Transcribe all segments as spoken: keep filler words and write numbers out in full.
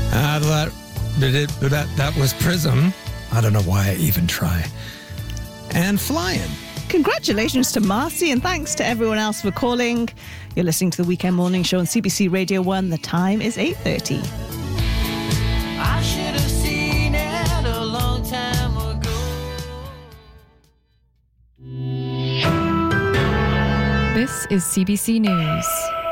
Uh, that, that, that was Prism. I don't know why I even try. And Flying. Congratulations to Marcy, and thanks to everyone else for calling. You're listening to the Weekend Morning Show on C B C Radio one. The time is eight thirty. I should have seen it a long time ago. This is C B C News.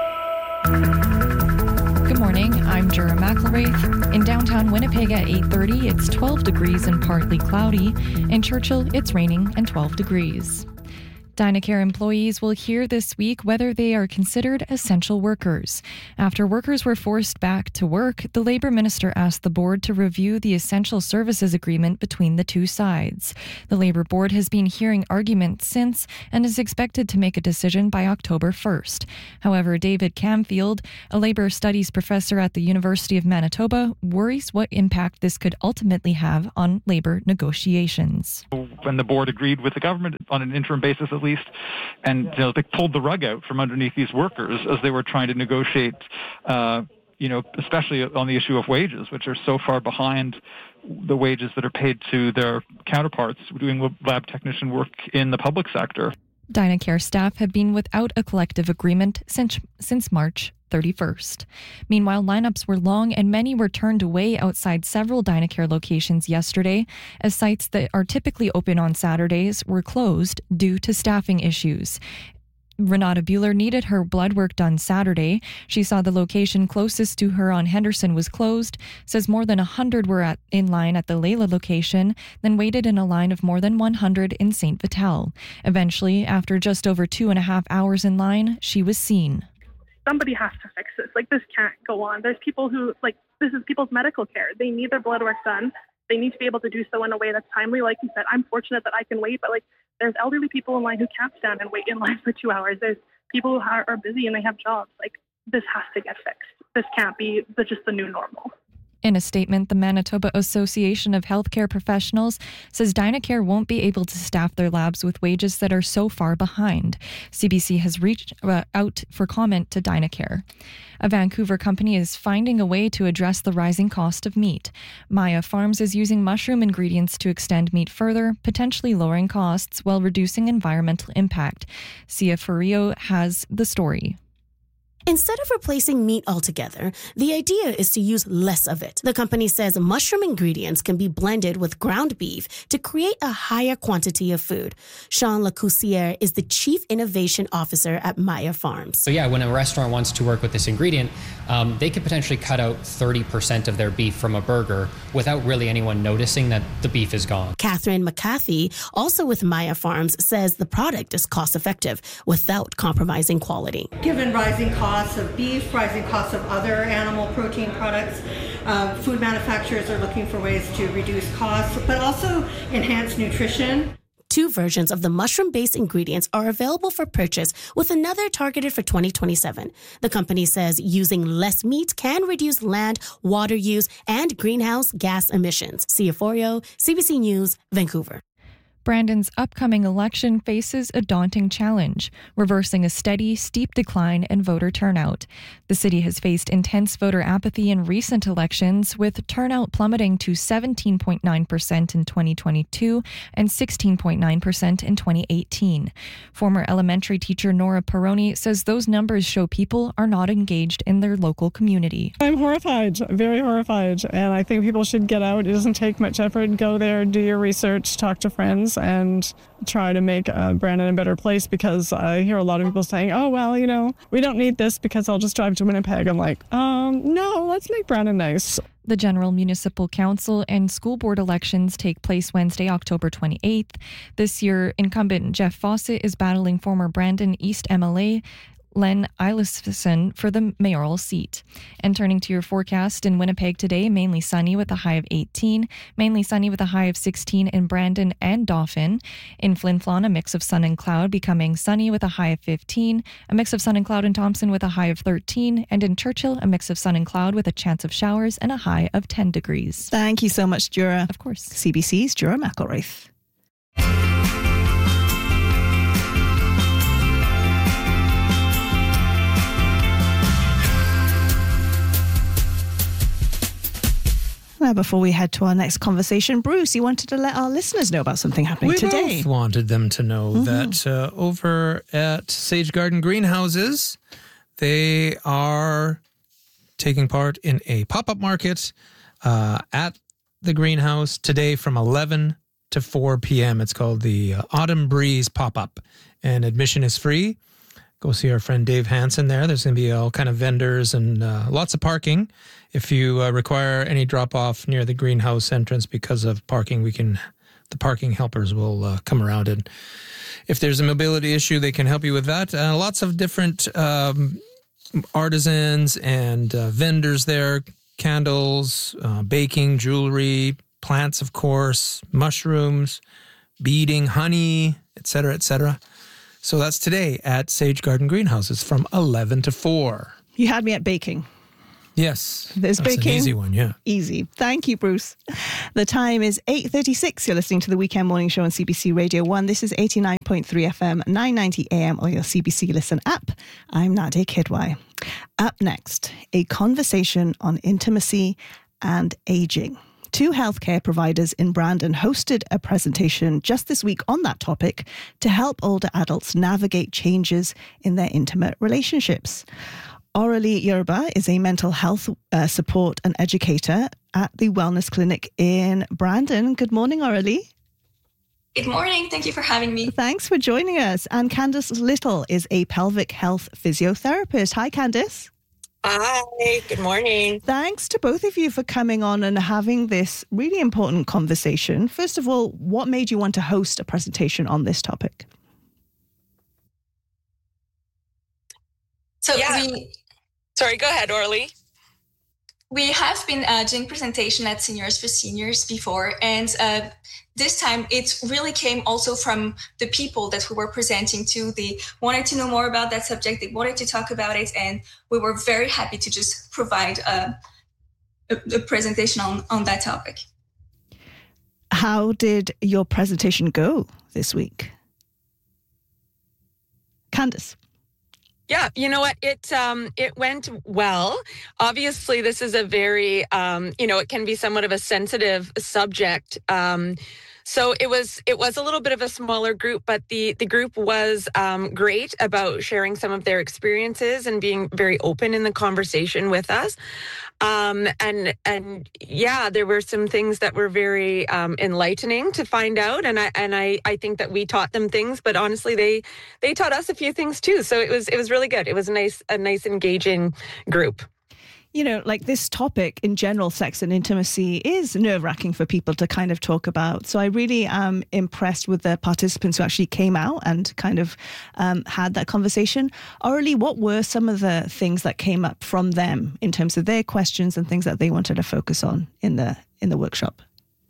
Good morning, I'm Jura McElraith. In downtown Winnipeg at eight thirty, it's twelve degrees and partly cloudy. In Churchill, it's raining and twelve degrees. Dynacare employees will hear this week whether they are considered essential workers. After workers were forced back to work, the Labour Minister asked the board to review the essential services agreement between the two sides. The Labour board has been hearing arguments since and is expected to make a decision by October first. However, David Camfield, a Labour studies professor at the University of Manitoba, worries what impact this could ultimately have on Labour negotiations. When the board agreed with the government on an interim basis at least, and you know, they pulled the rug out from underneath these workers as they were trying to negotiate, uh, you know, especially on the issue of wages, which are so far behind the wages that are paid to their counterparts doing lab technician work in the public sector. Dynacare staff have been without a collective agreement since since March thirty-first. Meanwhile, lineups were long and many were turned away outside several Dynacare locations yesterday, as sites that are typically open on Saturdays were closed due to staffing issues. Renata Bueller needed her blood work done Saturday. She saw the location closest to her on Henderson was closed, says more than one hundred were at, in line at the Layla location, then waited in a line of more than one hundred in Saint Vital. Eventually, after just over two and a half hours in line, she was seen. Somebody has to fix this. Like, this can't go on. There's people who, like, this is people's medical care. They need their blood work done. They need to be able to do so in a way that's timely. Like you said, I'm fortunate that I can wait, but, like, there's elderly people in line who can't stand and wait in line for two hours. There's people who are, are busy and they have jobs. Like, this has to get fixed. This can't be the, just the new normal. In a statement, the Manitoba Association of Healthcare Professionals says Dynacare won't be able to staff their labs with wages that are so far behind. C B C has reached uh, out for comment to Dynacare. A Vancouver company is finding a way to address the rising cost of meat. Maya Farms is using mushroom ingredients to extend meat further, potentially lowering costs while reducing environmental impact. Sia Furio has the story. Instead of replacing meat altogether, the idea is to use less of it. The company says mushroom ingredients can be blended with ground beef to create a higher quantity of food. Sean Lacoussiere is the Chief Innovation Officer at Maya Farms. So yeah, when a restaurant wants to work with this ingredient, um, they could potentially cut out thirty percent of their beef from a burger without really anyone noticing that the beef is gone. Catherine McCarthy, also with Maya Farms, says the product is cost-effective without compromising quality. Given rising costs of beef, rising costs of other animal protein products, uh, food manufacturers are looking for ways to reduce costs, but also enhance nutrition. Two versions of the mushroom-based ingredients are available for purchase, with another targeted for twenty twenty-seven. The company says using less meat can reduce land, water use, and greenhouse gas emissions. Sia Furio, C B C News, Vancouver. Brandon's upcoming election faces a daunting challenge, reversing a steady, steep decline in voter turnout. The city has faced intense voter apathy in recent elections, with turnout plummeting to seventeen point nine percent in twenty twenty-two and sixteen point nine percent in twenty eighteen. Former elementary teacher Nora Peroni says those numbers show people are not engaged in their local community. I'm horrified, very horrified, and I think people should get out. It doesn't take much effort. Go there, do your research, talk to friends, and try to make uh, Brandon a better place, because I hear a lot of people saying, oh, well, you know, we don't need this because I'll just drive to Winnipeg. I'm like, um, no, let's make Brandon nice. The General Municipal Council and school board elections take place Wednesday, October twenty-eighth. This year, incumbent Jeff Fawcett is battling former Brandon East M L A Len Eilisson for the mayoral seat. And turning to your forecast, in Winnipeg today, mainly sunny with a high of eighteen, mainly sunny with a high of sixteen in Brandon and Dauphin. In Flin Flon, a mix of sun and cloud, becoming sunny with a high of fifteen, a mix of sun and cloud in Thompson with a high of thirteen, and in Churchill, a mix of sun and cloud with a chance of showers and a high of ten degrees. Thank you so much, Jura. Of course. C B C's Jura McElraith. Now, before we head to our next conversation, Bruce, you wanted to let our listeners know about something happening we today. both wanted them to know mm-hmm. that uh, over at Sage Garden Greenhouses, they are taking part in a pop-up market uh, at the greenhouse today from eleven to four p.m. It's called the uh, Autumn Breeze Pop-Up, and admission is free. Go see our friend Dave Hansen there. There's going to be all kind of vendors and uh, lots of parking. If you uh, require any drop-off near the greenhouse entrance because of parking, we can. The parking helpers will uh, come around, and if there's a mobility issue, they can help you with that. Uh, lots of different um, artisans and uh, vendors there, candles, uh, baking, jewelry, plants, of course, mushrooms, beading, honey, et cetera, et cetera. So that's today at Sage Garden Greenhouses from eleven to four. You had me at baking. Yes. There's that's baking. An easy one, yeah. Easy. Thank you, Bruce. The time is eight thirty-six. You're listening to the Weekend Morning Show on C B C Radio one. This is eighty-nine point three F M, nine ninety A M, or your C B C Listen app. I'm Nadia Kidwai. Up next, a conversation on intimacy and aging. Two healthcare providers in Brandon hosted a presentation just this week on that topic to help older adults navigate changes in their intimate relationships. Aurelie Yoruba is a mental health uh, support and educator at the Wellness Clinic in Brandon. Good morning, Aurelie. Good morning. Thank you for having me. Thanks for joining us. And Candice Little is a pelvic health physiotherapist. Hi, Candice. Hi, good morning. Thanks to both of you for coming on and having this really important conversation. First of all, what made you want to host a presentation on this topic? So yeah. we... Sorry, go ahead, Aurelie. We have been uh, doing presentation at Seniors for Seniors before, and uh, this time it really came also from the people that we were presenting to. They wanted to know more about that subject. They wanted to talk about it, and we were very happy to just provide a, a, a presentation on, on that topic. How did your presentation go this week? Candice. Yeah, you know what? It um, it went well. Obviously, this is a very, um, you know, it can be somewhat of a sensitive subject. Um, so it was it was a little bit of a smaller group, but the the group was um, great about sharing some of their experiences and being very open in the conversation with us. Um, and, and yeah, there were some things that were very, um, enlightening to find out. And I, and I, I think that we taught them things, but honestly, they, they taught us a few things too. So it was, it was really good. It was a nice, a nice engaging group. You know, like this topic in general, sex and intimacy is nerve-wracking for people to kind of talk about. So I really am impressed with the participants who actually came out and kind of um, had that conversation. Aurelie, what were some of the things that came up from them in terms of their questions and things that they wanted to focus on in the in the workshop?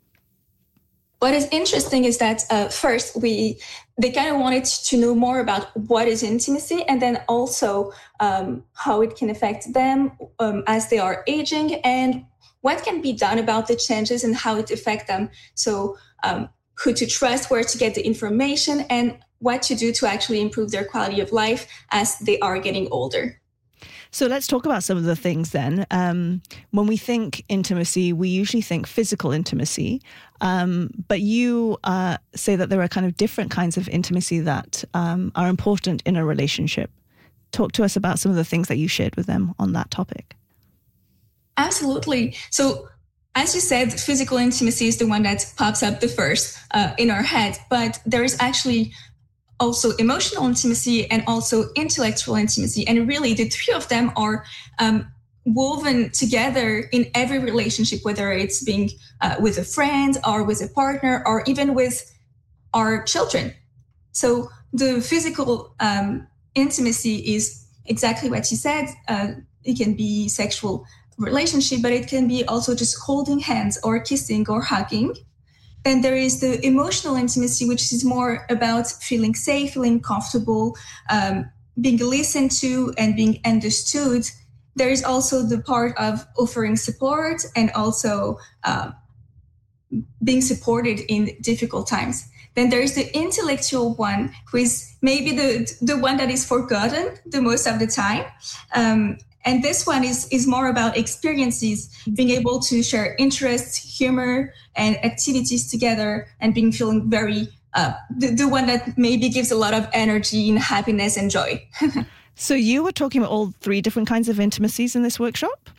What is interesting is that uh, first we they kind of wanted to know more about what is intimacy, and then also um, how it can affect them um, as they are aging, and what can be done about the changes and how it affects them. So um, who to trust, where to get the information, and what to do to actually improve their quality of life as they are getting older. So let's talk about some of the things then. Um, when we think intimacy, we usually think physical intimacy, um, but you uh, say that there are kind of different kinds of intimacy that um, are important in a relationship. Talk to us about some of the things that you shared with them on that topic. Absolutely. So as you said, physical intimacy is the one that pops up the first uh, in our head, but there is actually also emotional intimacy and also intellectual intimacy. And really the three of them are um, woven together in every relationship, whether it's being uh, with a friend or with a partner or even with our children. So the physical um, intimacy is exactly what you said. Uh, it can be sexual relationship, but it can be also just holding hands or kissing or hugging. Then there is the emotional intimacy, which is more about feeling safe, feeling comfortable, um, being listened to and being understood. There is also the part of offering support and also uh, being supported in difficult times. Then there is the intellectual one, who is maybe the, the one that is forgotten the most of the time. Um, And this one is, is more about experiences, being able to share interests, humor, and activities together, and being feeling very, uh, the, the one that maybe gives a lot of energy and happiness and joy. So you were talking about all three different kinds of intimacies in this workshop?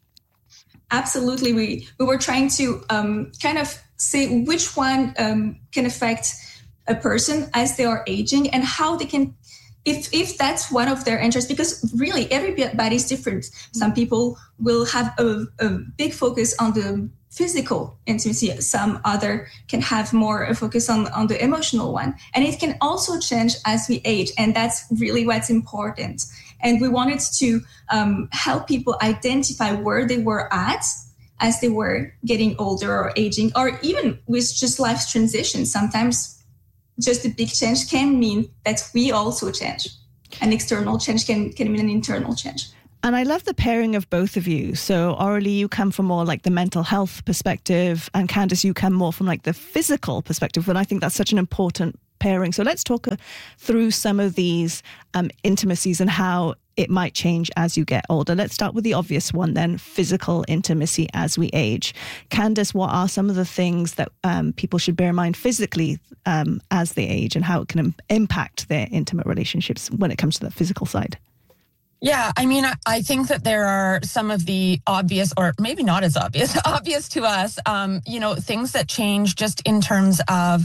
Absolutely. We, we were trying to um, kind of say which one um, can affect a person as they are aging and how they can, if if that's one of their interests, because really everybody is different. Some people will have a, a big focus on the physical intimacy. Some other can have more a focus on, on the emotional one. And it can also change as we age. And that's really what's important. And we wanted to um, help people identify where they were at as they were getting older or aging, or even with just life's transition. Sometimes just a big change can mean that we also change. An external change can, can mean an internal change. And I love the pairing of both of you. So Aurélie, you come from more like the mental health perspective, and Candace, you come more from like the physical perspective. And I think that's such an important pairing. So let's talk uh, through some of these um, intimacies and how it might change as you get older. Let's start with the obvious one then, physical intimacy as we age. Candace, what are some of the things that um, people should bear in mind physically um, as they age, and how it can im- impact their intimate relationships when it comes to the physical side? Yeah, I mean, I, I think that there are some of the obvious, or maybe not as obvious, obvious to us, um, you know, things that change just in terms of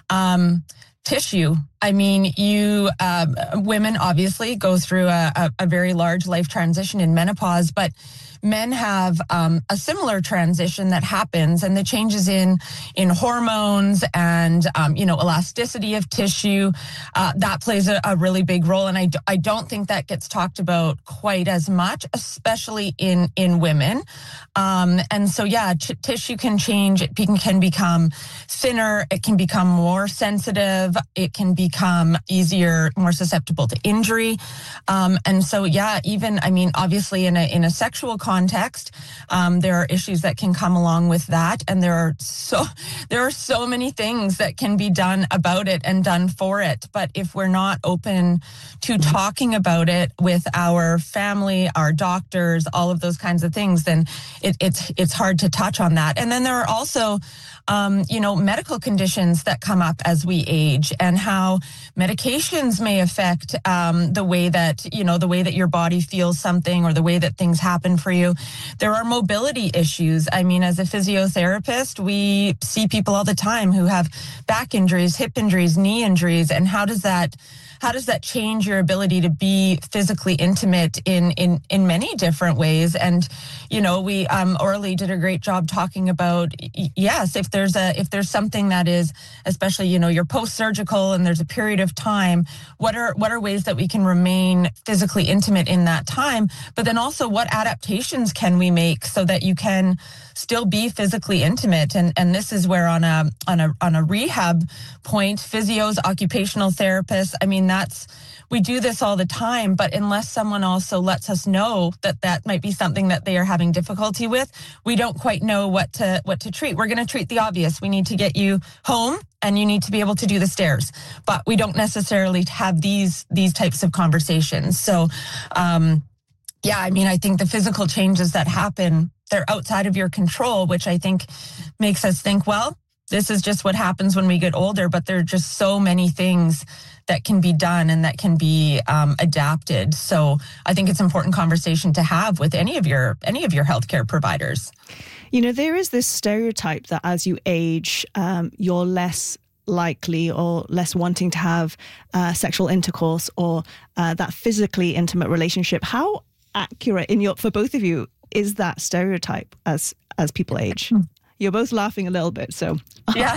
um, tissue. I mean, you uh, women obviously go through a, a, a very large life transition in menopause, but men have um, a similar transition that happens, and the changes in in hormones and um, you know, elasticity of tissue, uh, that plays a, a really big role. And I, d- I don't think that gets talked about quite as much, especially in in women. Um, and so, yeah, t- tissue can change. It can, can become thinner. It can become more sensitive. It can become easier, more susceptible to injury. Um, and so, yeah, even, I mean, obviously in a in a sexual context, um, there are issues that can come along with that, and there are so there are so many things that can be done about it and done for it. But if we're not open to talking about it with our family, our doctors, all of those kinds of things, then it, it's it's hard to touch on that. And then there are also Um, you know, medical conditions that come up as we age, and how medications may affect um, the way that, you know, the way that your body feels something, or the way that things happen for you. There are mobility issues. I mean, as a physiotherapist, we see people all the time who have back injuries, hip injuries, knee injuries, and how does that How does that change your ability to be physically intimate in in in many different ways? And, you know, we um, Aurélie did a great job talking about, yes, if there's a if there's something that is, especially, you know, you're post-surgical and there's a period of time, what are what are ways that we can remain physically intimate in that time? But then also, what adaptations can we make so that you can still be physically intimate? And and this is where on a on a on a rehab point, physios, occupational therapists, I mean, that's, we do this all the time, but unless someone also lets us know that that might be something that they are having difficulty with, we don't quite know what to what to treat. We're going to treat the obvious. We need to get you home, and you need to be able to do the stairs, but we don't necessarily have these these types of conversations. So, um, yeah, I mean, I think the physical changes that happen, they're outside of your control, which I think makes us think, well, this is just what happens when we get older, but there are just so many things that can be done and that can be um, adapted. So I think it's an important conversation to have with any of your any of your healthcare providers. You know, there is this stereotype that as you age, um, you're less likely or less wanting to have uh, sexual intercourse or uh, that physically intimate relationship. How accurate in your for both of you is that stereotype as as people age? You're both laughing a little bit, so. Yeah,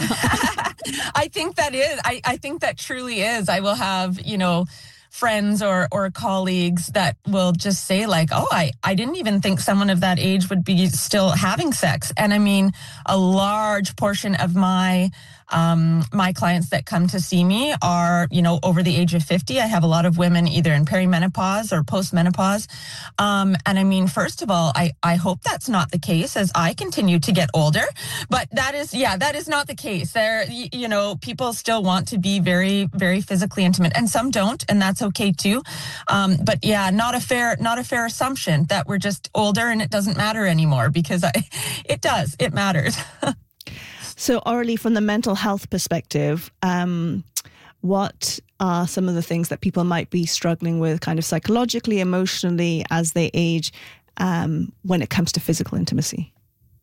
I think that is. I, I think that truly is. I will have, you know, friends or or colleagues that will just say like, oh, I, I didn't even think someone of that age would be still having sex. And I mean, a large portion of my Um, my clients that come to see me are, you know, over the age of fifty. I have a lot of women either in perimenopause or postmenopause. Um, and I mean, first of all, I, I hope that's not the case as I continue to get older. But that is, yeah, that is not the case. There, you know, people still want to be very, very physically intimate, and some don't, and that's okay too. Um, but yeah, not a fair, not a fair assumption that we're just older and it doesn't matter anymore, because I, it does, it matters. So, Aurélie, from the mental health perspective, um, what are some of the things that people might be struggling with kind of psychologically, emotionally as they age um, when it comes to physical intimacy?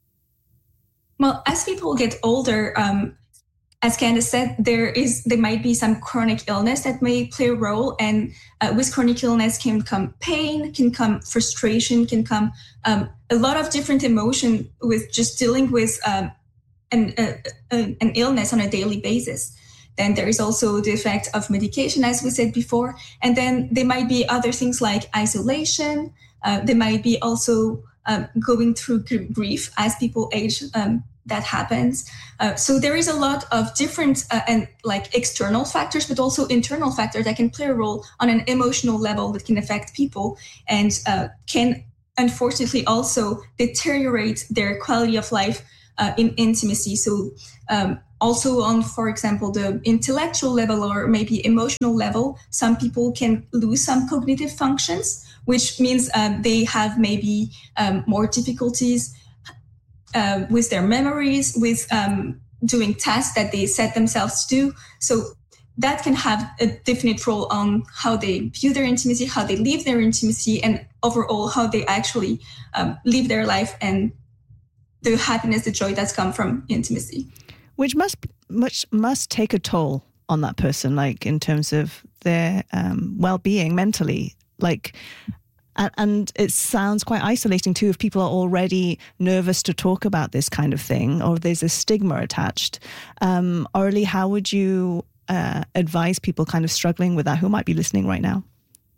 Well, as people get older, um, as Candace said, there is there might be some chronic illness that may play a role. And uh, with chronic illness can come pain, can come frustration, can come um, a lot of different emotion with just dealing with um, An, uh, an illness on a daily basis. Then there is also the effect of medication, as we said before. And then there might be other things like isolation. Uh, there might be also um, going through grief as people age. Um, that happens. Uh, so there is a lot of different uh, and like external factors, but also internal factors that can play a role on an emotional level that can affect people and uh, can unfortunately also deteriorate their quality of life Uh, in intimacy. So um, also on, for example, the intellectual level or maybe emotional level, some people can lose some cognitive functions, which means um, they have maybe um, more difficulties uh, with their memories, with um, doing tasks that they set themselves to do. So that can have a definite role on how they view their intimacy, how they live their intimacy, and overall how they actually um, live their life and the happiness, the joy that's come from intimacy. Which must much must take a toll on that person, like in terms of their um, well-being mentally. Like, and, and it sounds quite isolating too if people are already nervous to talk about this kind of thing, or there's a stigma attached. Um, Aurélie, how would you uh, advise people kind of struggling with that who might be listening right now?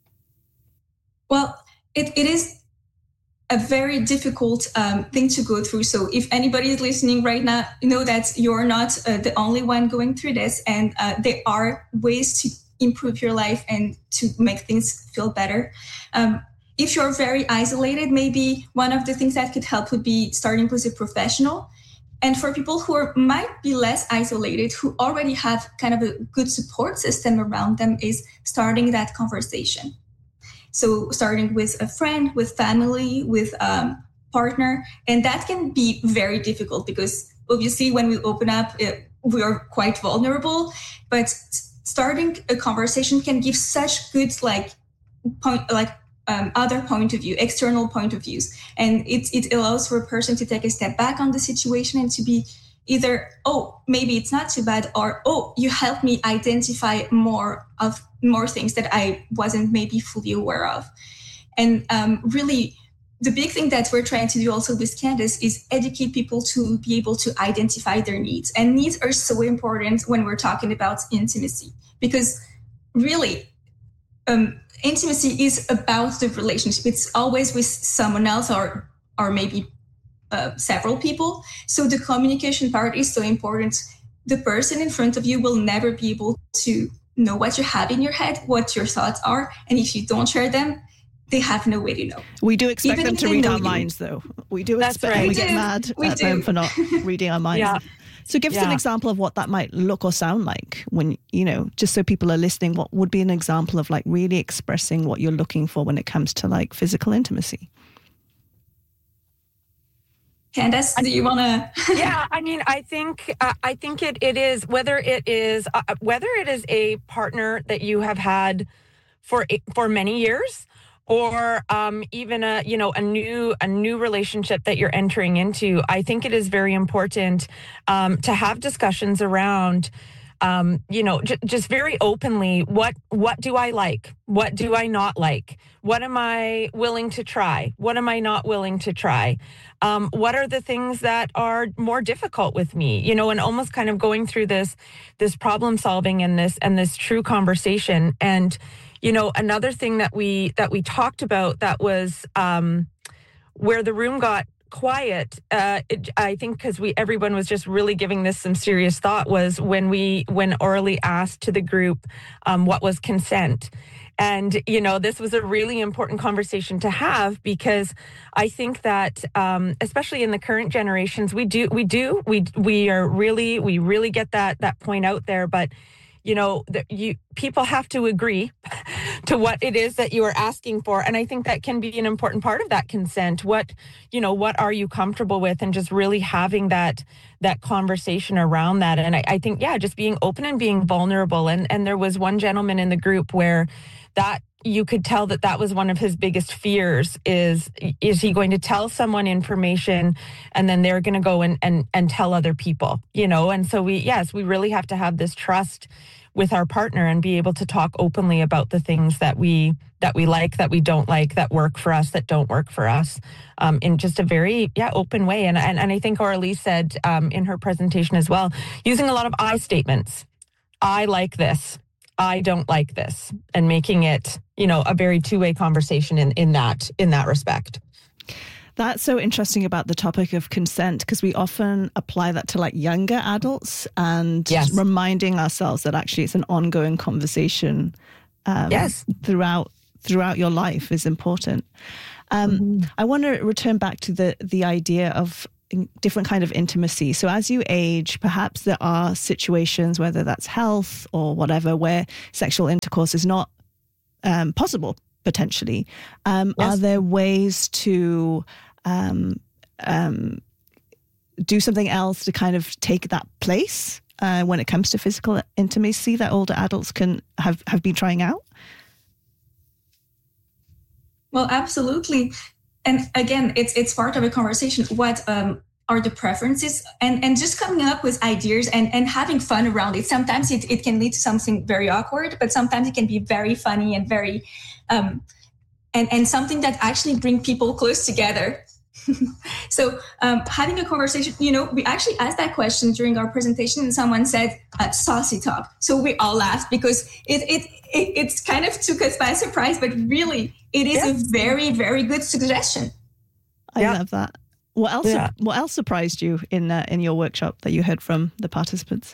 Well, it, it is a very difficult um, thing to go through. So if anybody is listening right now, know that you're not uh, the only one going through this, and uh, there are ways to improve your life and to make things feel better. Um, if you're very isolated, maybe one of the things that could help would be starting with a professional. And for people who are, might be less isolated, who already have kind of a good support system around them, is starting that conversation. So starting with a friend, with family, with a um, partner, and that can be very difficult because obviously when we open up, it, we are quite vulnerable, but starting a conversation can give such good like point, like um, other point of view, external point of views. And it, it allows for a person to take a step back on the situation and to be either, oh, maybe it's not too bad, or, oh, you helped me identify more of more things that I wasn't maybe fully aware of. And um, really, the big thing that we're trying to do also with Candace is educate people to be able to identify their needs. And needs are so important when we're talking about intimacy, because really, um, intimacy is about the relationship. It's always with someone else or, or maybe uh, several people. So the communication part is so important. The person in front of you will never be able to know what you have in your head, what your thoughts are. And if you don't share them, they have no way to know. We do expect Even them if to they read know our you. minds, though. We do That's expect right. we We get do. mad We at do. them for not reading our minds. Yeah. So give us an Yeah. example of what that might look or sound like when, you know, just so people are listening, what would be an example of like really expressing what you're looking for when it comes to like physical intimacy? Candace, do you want to? Yeah, I mean, I think uh, I think it it is whether it is uh, whether it is a partner that you have had for for many years, or um, even a you know a new a new relationship that you're entering into. I think it is very important um, to have discussions around. Um, you know, j- just very openly, what what do I like? What do I not like? What am I willing to try? What am I not willing to try? Um, what are the things that are more difficult with me? You know, and almost kind of going through this this problem solving and this and this true conversation. And you know, another thing that we that we talked about that was um, where the room got quiet, uh, it, I think because we everyone was just really giving this some serious thought, was when we when Orly asked to the group um, what was consent. And, you know, this was a really important conversation to have, because I think that, um, especially in the current generations, we do, we do, we we are really, we really get that that point out there. But, you know, the, you people have to agree to what it is that you are asking for. And I think that can be an important part of that consent. What, you know, what are you comfortable with? And just really having that that conversation around that. And I, I think, yeah, just being open and being vulnerable. And and there was one gentleman in the group where that you could tell that that was one of his biggest fears, is is he going to tell someone information and then they're going to go and, and and tell other people, you know? And so we, yes, we really have to have this trust with our partner and be able to talk openly about the things that we that we like, that we don't like, that work for us, that don't work for us, um, in just a very, yeah, open way. And and, and I think Aurélie said um, in her presentation as well, using a lot of I statements. I like this. I don't like this, and making it, you know, a very two-way conversation in, in that in that respect. That's so interesting about the topic of consent, because we often apply that to like younger adults, and yes. reminding ourselves that actually it's an ongoing conversation um, yes. throughout throughout your life is important. Um, mm-hmm. I want to return back to the the idea of different kind of intimacy. So as you age, perhaps there are situations, whether that's health or whatever, where sexual intercourse is not um, possible, potentially. Um, yes. Are there ways to um, um, do something else to kind of take that place uh, when it comes to physical intimacy that older adults can have, have been trying out? Well, absolutely. And again, it's it's part of a conversation. What um, are the preferences? And and just coming up with ideas and, and having fun around it. Sometimes it, it can lead to something very awkward, but sometimes it can be very funny and very um, and, and something that actually bring people close together. So um, having a conversation, you know, we actually asked that question during our presentation, and someone said uh, saucy talk. So we all laughed because it it, it it's kind of took us by surprise, but really it is yes. a very, very good suggestion. I yeah. love that. What else? Yeah. What else surprised you in uh, in your workshop that you heard from the participants?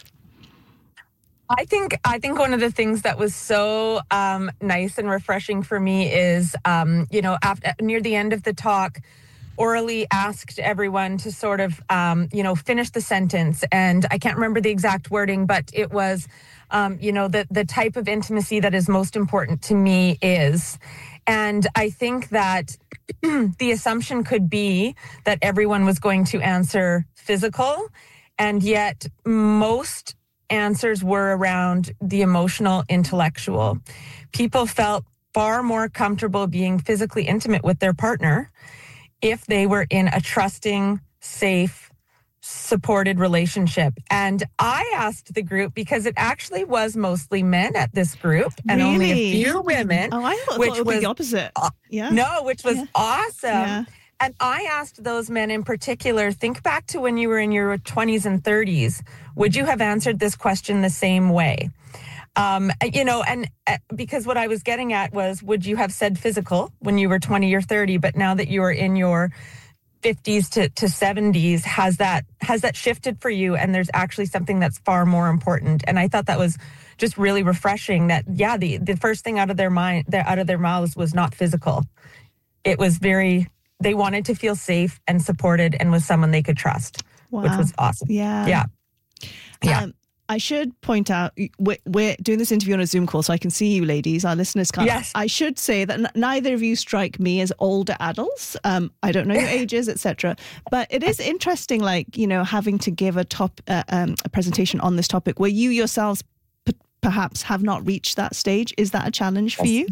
I think I think one of the things that was so um, nice and refreshing for me is, um, you know, after near the end of the talk, Aurélie asked everyone to sort of, um, you know, finish the sentence. And I can't remember the exact wording, but it was, um, you know, the, the type of intimacy that is most important to me is. And I think that the assumption could be that everyone was going to answer physical, and yet most answers were around the emotional, intellectual. People felt far more comfortable being physically intimate with their partner if they were in a trusting, safe, supported relationship. And I asked the group, because it actually was mostly men at this group and really? only a few women. Oh, I thought which it would was be the opposite. Yeah. No, which was yeah. awesome. Yeah. And I asked those men in particular, think back to when you were in your twenties and thirties. Would you have answered this question the same way? Um, you know, and uh, because what I was getting at was, would you have said physical when you were twenty or thirty, but now that you are in your fifties to, to seventies, has that has that shifted for you? And there's actually something that's far more important. And I thought that was just really refreshing, that, yeah, the, the first thing out of their mind, their, out of their mouths was not physical. It was very, they wanted to feel safe and supported and with someone they could trust, wow. which was awesome. Yeah. Yeah. Yeah. Um, I should point out, we're, we're doing this interview on a Zoom call, so I can see you ladies. Our listeners can't. Yes. I should say that n- neither of you strike me as older adults. Um, I don't know your ages, et cetera. But it is interesting, like, you know, having to give a top uh, um, a presentation on this topic where you yourselves p- perhaps have not reached that stage. Is that a challenge for you?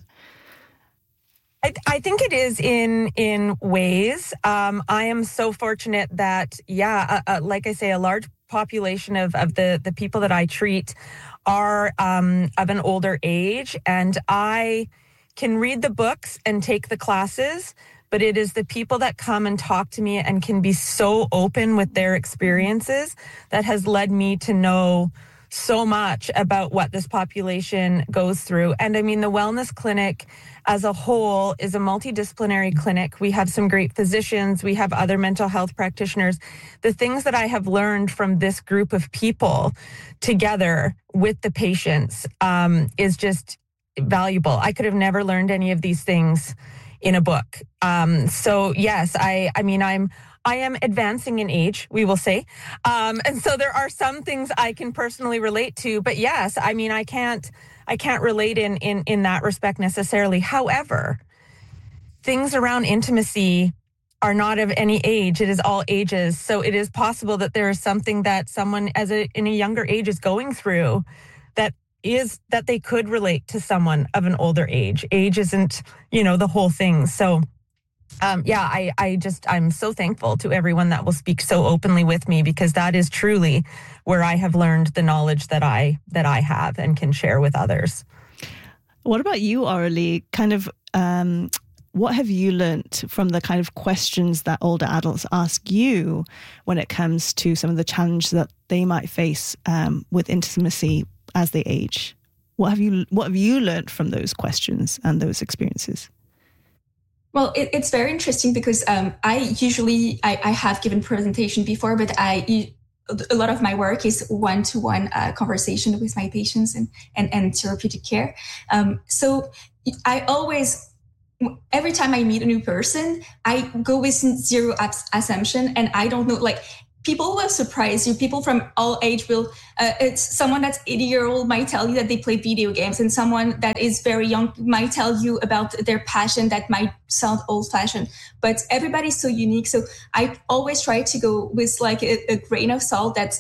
I, I think it is in in ways. Um, I am so fortunate that, yeah, uh, uh, like I say, a large population of, of the, the people that I treat are um, of an older age, and I can read the books and take the classes, but it is the people that come and talk to me and can be so open with their experiences that has led me to know so much about what this population goes through. And I mean, the wellness clinic as a whole is a multidisciplinary clinic. We have some great physicians. We have other mental health practitioners. The things that I have learned from this group of people together with the patients um, is just valuable. I could have never learned any of these things in a book. Um, so yes, I, I mean, I'm, I am advancing in age, we will say. Um, and so there are some things I can personally relate to, but yes, I mean, I can't, I can't relate in, in, in that respect necessarily. However, things around intimacy are not of any age. It is all ages. So it is possible that there is something that someone as a, in a younger age is going through that is that they could relate to someone of an older age. Age isn't, you know, the whole thing. So Um, yeah, I, I just, I'm so thankful to everyone that will speak so openly with me, because that is truly where I have learned the knowledge that I, that I have and can share with others. What about you, Aurelie? Kind of, um, what have you learnt from the kind of questions that older adults ask you when it comes to some of the challenges that they might face um, with intimacy as they age? What have you, what have you learnt from those questions and those experiences? Well, it, it's very interesting because um, I usually, I, I have given presentation before, but I, a lot of my work is one-to-one uh, conversation with my patients and, and, and therapeutic care. Um, so I always, every time I meet a new person, I go with zero assumption, and I don't know, like, people will surprise you. People from all age will, uh, it's someone that's eighty year old might tell you that they play video games, and someone that is very young might tell you about their passion that might sound old fashioned, but everybody's so unique. So I always try to go with like a, a grain of salt that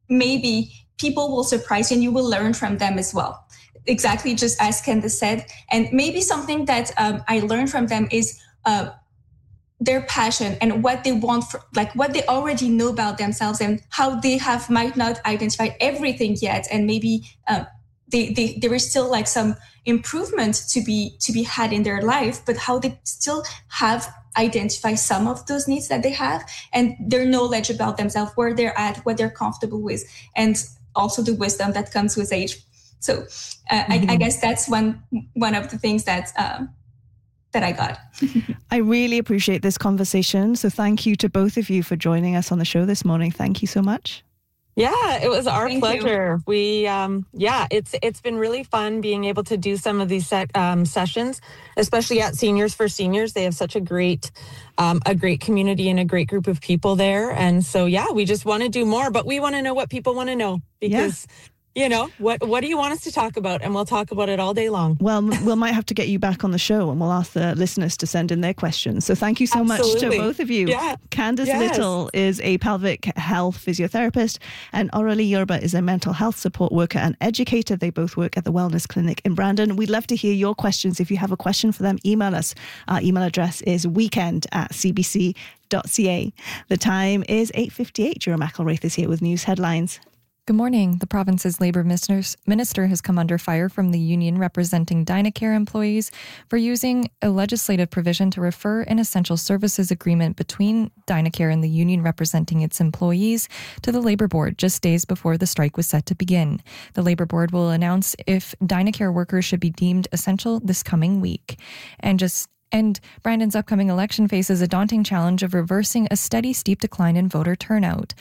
maybe people will surprise you and you will learn from them as well. Exactly, just as Candace said. And maybe something that um, I learned from them is, uh, their passion and what they want, for, like what they already know about themselves and how they have might not identified everything yet, and maybe uh, they, they there is still like some improvement to be to be had in their life, but how they still have identified some of those needs that they have, and their knowledge about themselves, where they're at, what they're comfortable with, and also the wisdom that comes with age. So uh, mm-hmm. I, I guess that's one one of the things that. Um, that I got. I really appreciate this conversation. So thank you to both of you for joining us on the show this morning. Thank you so much. Yeah, it was our Thank pleasure. You. We, um, yeah, it's it's been really fun being able to do some of these set, um, sessions, especially at Seniors for Seniors. They have such a great, um, a great community and a great group of people there. And so, yeah, we just want to do more, but we want to know what people want to know, because yeah. You know, what what do you want us to talk about? And we'll talk about it all day long. Well, we might have to get you back on the show, and we'll ask the listeners to send in their questions. So thank you so Absolutely. much to both of you. Yeah. Candace yes. Little is a pelvic health physiotherapist, and Aurelie Yerba is a mental health support worker and educator. They both work at the Wellness Clinic in Brandon. We'd love to hear your questions. If you have a question for them, email us. Our email address is weekend at c b c dot c a. The time is eight fifty-eight. Jura McElraith is here with news headlines. Good morning. The province's Labour Minister has come under fire from the union representing Dynacare employees for using a legislative provision to refer an essential services agreement between Dynacare and the union representing its employees to the Labour Board just days before the strike was set to begin. The Labour Board will announce if Dynacare workers should be deemed essential this coming week. And just And Brandon's upcoming election faces a daunting challenge of reversing a steady, steep decline in voter turnout.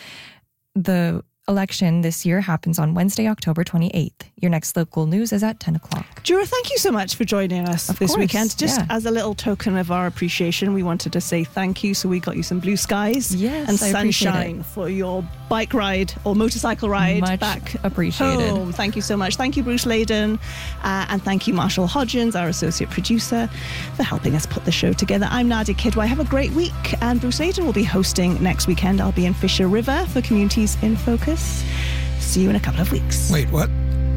The election this year happens on Wednesday, October twenty-eighth. Your next local news is at ten o'clock. Jura, thank you so much for joining us of this course, weekend. Just yeah. as a little token of our appreciation, we wanted to say thank you. So we got you some blue skies yes, and I sunshine for your bike ride or motorcycle ride much back appreciated. home. Thank you so much. Thank you, Bruce Layden. Uh, and thank you, Marshall Hodgins, our associate producer, for helping us put the show together. I'm Nadia Kidwai. Have a great week. And Bruce Layden will be hosting next weekend. I'll be in Fisher River for Communities in Focus. See you in a couple of weeks. Wait, what?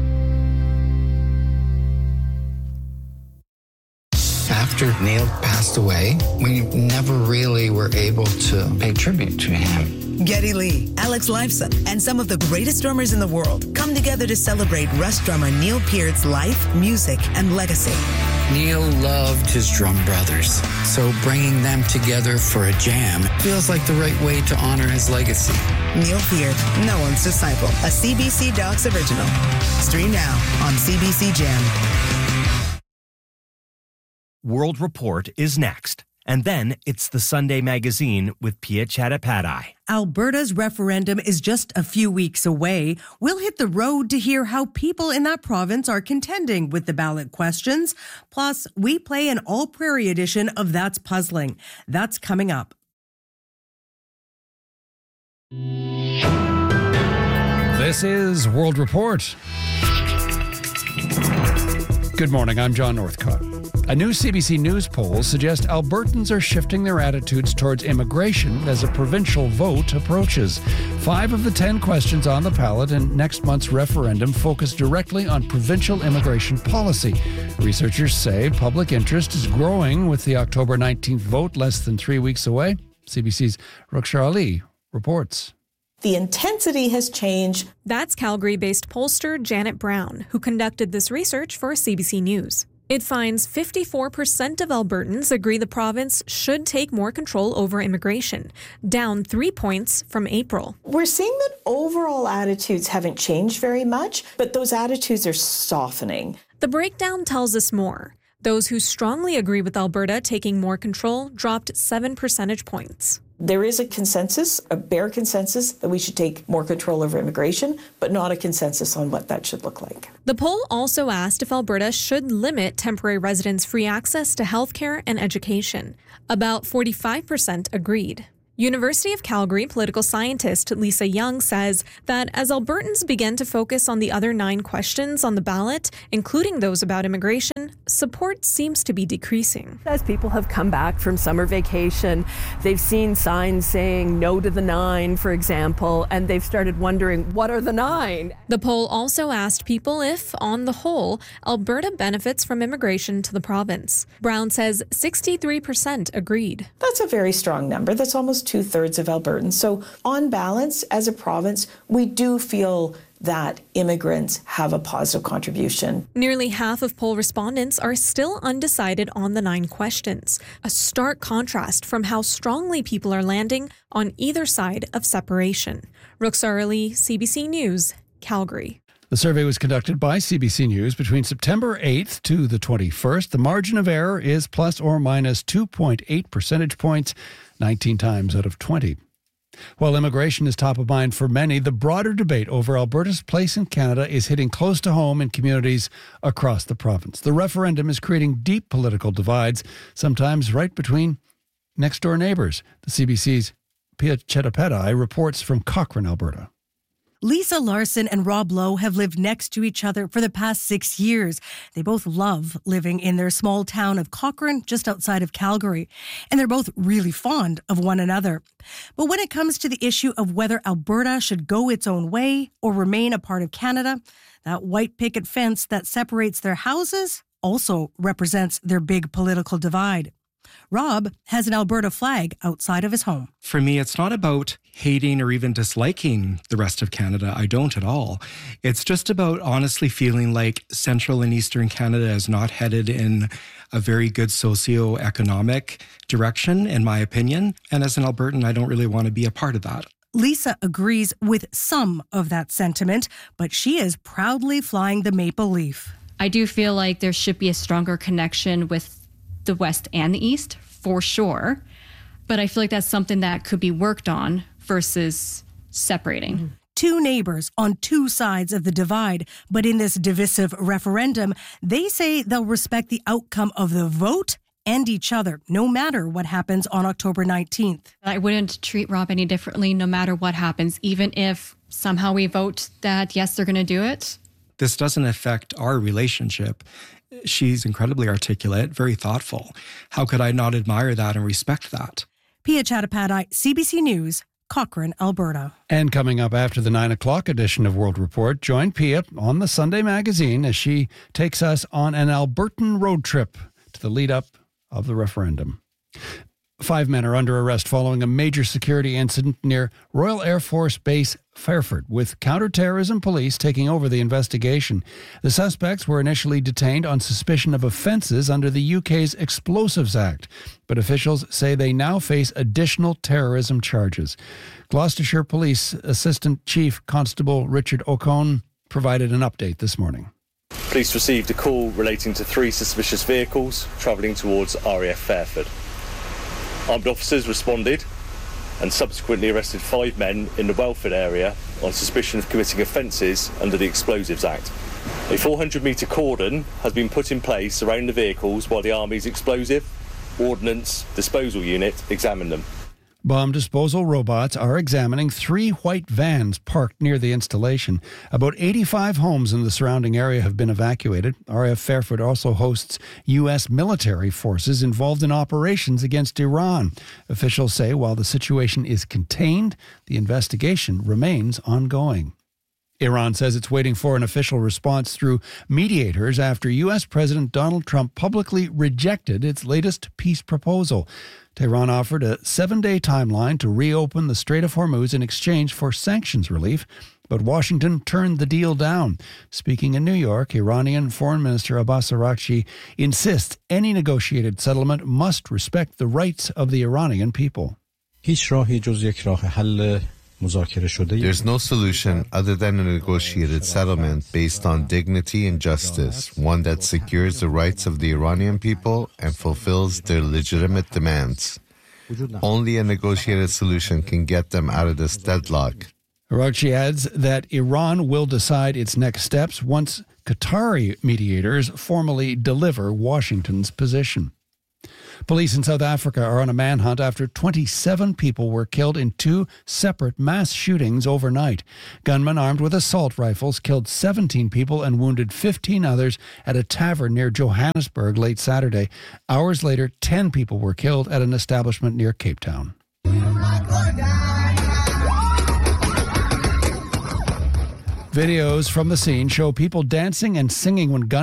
After Neil passed away, we never really were able to pay tribute to him. Geddy Lee, Alex Lifeson, and some of the greatest drummers in the world come together to celebrate Rush drummer Neil Peart's life, music, and legacy. Neil loved his drum brothers, so bringing them together for a jam feels like the right way to honor his legacy. Neil Peart, no one's disciple, a C B C Docs original. Stream now on C B C Jam. World Report is next. And then it's the Sunday Magazine with Pia Chattopadhyay. Alberta's referendum is just a few weeks away. We'll hit the road to hear how people in that province are contending with the ballot questions. Plus, we play an all-prairie edition of That's Puzzling. That's coming up. This is World Report. Good morning, I'm John Northcott. A new C B C News poll suggests Albertans are shifting their attitudes towards immigration as a provincial vote approaches. Five of the ten questions on the ballot in next month's referendum focus directly on provincial immigration policy. Researchers say public interest is growing with the October nineteenth vote less than three weeks away. C B C's Rukhsar Ali reports. The intensity has changed. That's Calgary-based pollster Janet Brown, who conducted this research for C B C News. It finds fifty-four percent of Albertans agree the province should take more control over immigration, down three points from April. We're seeing that overall attitudes haven't changed very much, but those attitudes are softening. The breakdown tells us more. Those who strongly agree with Alberta taking more control dropped seven percentage points. There is a consensus, a bare consensus, that we should take more control over immigration, but not a consensus on what that should look like. The poll also asked if Alberta should limit temporary residents' free access to healthcare and education. About forty-five percent agreed. University of Calgary political scientist Lisa Young says that as Albertans begin to focus on the other nine questions on the ballot, including those about immigration, support seems to be decreasing. As people have come back from summer vacation, they've seen signs saying no to the nine, for example, and they've started wondering, what are the nine? The poll also asked people if, on the whole, Alberta benefits from immigration to the province. Brown says sixty-three percent agreed. That's a very strong number. That's almost two-thirds of Albertans. So on balance, as a province, we do feel that immigrants have a positive contribution. Nearly half of poll respondents are still undecided on the nine questions, a stark contrast from how strongly people are landing on either side of separation. Rukhsar Ali, C B C News, Calgary. The survey was conducted by C B C News between September eighth to the twenty-first. The margin of error is plus or minus two point eight percentage points, nineteen times out of twenty. While immigration is top of mind for many, the broader debate over Alberta's place in Canada is hitting close to home in communities across the province. The referendum is creating deep political divides, sometimes right between next-door neighbours. The C B C's Pia Chattopadhyay reports from Cochrane, Alberta. Lisa Larson and Rob Lowe have lived next to each other for the past six years. They both love living in their small town of Cochrane, just outside of Calgary, and they're both really fond of one another. But when it comes to the issue of whether Alberta should go its own way or remain a part of Canada, that white picket fence that separates their houses also represents their big political divide. Rob has an Alberta flag outside of his home. For me, it's not about hating or even disliking the rest of Canada. I don't at all. It's just about honestly feeling like Central and Eastern Canada is not headed in a very good socio-economic direction, in my opinion. And as an Albertan, I don't really want to be a part of that. Lisa agrees with some of that sentiment, but she is proudly flying the maple leaf. I do feel like there should be a stronger connection with the West and the East, for sure. But I feel like that's something that could be worked on versus separating. Mm-hmm. Two neighbors on two sides of the divide, but in this divisive referendum, they say they'll respect the outcome of the vote and each other, no matter what happens on October nineteenth. I wouldn't treat Rob any differently, no matter what happens, even if somehow we vote that, yes, they're going to do it. This doesn't affect our relationship. She's incredibly articulate, very thoughtful. How could I not admire that and respect that? Pia Chattopadhyay, C B C News, Cochrane, Alberta. And coming up after the nine o'clock edition of World Report, join Pia on the Sunday Magazine as she takes us on an Albertan road trip to the lead up of the referendum. Five men are under arrest following a major security incident near Royal Air Force Base Fairford, with counter-terrorism police taking over the investigation. The suspects were initially detained on suspicion of offences under the U K's Explosives Act, but officials say they now face additional terrorism charges. Gloucestershire Police Assistant Chief Constable Richard O'Connor provided an update this morning. Police received a call relating to three suspicious vehicles travelling towards R A F Fairford. Armed officers responded and subsequently arrested five men in the Welford area on suspicion of committing offences under the Explosives Act. A four hundred metre cordon has been put in place around the vehicles while the Army's Explosive Ordnance Disposal Unit examine them. Bomb disposal robots are examining three white vans parked near the installation. About eighty-five homes in the surrounding area have been evacuated. R A F Fairford also hosts U S military forces involved in operations against Iran. Officials say while the situation is contained, the investigation remains ongoing. Iran says it's waiting for an official response through mediators after U S President Donald Trump publicly rejected its latest peace proposal. Tehran offered a seven-day timeline to reopen the Strait of Hormuz in exchange for sanctions relief, but Washington turned the deal down. Speaking in New York, Iranian Foreign Minister Abbas Araghchi insists any negotiated settlement must respect the rights of the Iranian people. There's no solution other than a negotiated settlement based on dignity and justice, one that secures the rights of the Iranian people and fulfills their legitimate demands. Only a negotiated solution can get them out of this deadlock. Araghchi adds that Iran will decide its next steps once Qatari mediators formally deliver Washington's position. Police in South Africa are on a manhunt after twenty-seven people were killed in two separate mass shootings overnight. Gunmen armed with assault rifles killed seventeen people and wounded fifteen others at a tavern near Johannesburg late Saturday. Hours later, ten people were killed at an establishment near Cape Town. Videos from the scene show people dancing and singing when guns